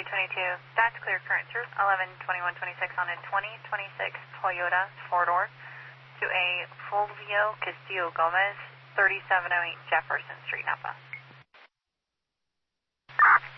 222, that's clear current through 112126 on a 2026 Toyota 4-door to a Fulvio Castillo Gomez, 3708 Jefferson Street, Napa.